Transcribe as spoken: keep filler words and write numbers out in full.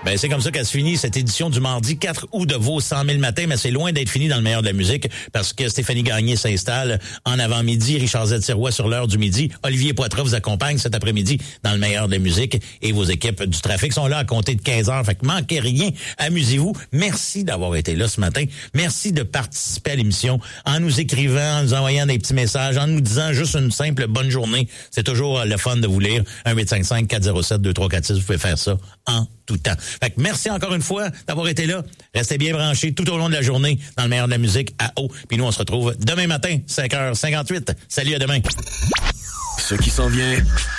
Ben, c'est comme ça qu'elle se finit cette édition du mardi quatre août de vos cent mille matins, mais c'est loin d'être fini dans le meilleur de la musique parce que Stéphanie Gagné s'installe en avant-midi, Richard Z. Sirois sur l'heure du midi, Olivier Poitras vous accompagne cet après-midi dans le meilleur de la musique et vos équipes du trafic sont là à compter de quinze heures, fait que manquez rien, amusez-vous. Merci d'avoir été là ce matin. Merci de participer à l'émission en nous écrivant, en nous envoyant des petits messages, en nous disant juste une simple bonne journée. C'est toujours le fun de vous lire. un huit cinq cinq quatre zéro sept deux trois quatre six, vous pouvez faire ça en tout temps. Fait que merci encore une fois d'avoir été là. Restez bien branchés tout au long de la journée dans le meilleur de la musique à eau. Puis nous, on se retrouve demain matin, cinq heures cinquante-huit. Salut, à demain. Ce qui s'en vient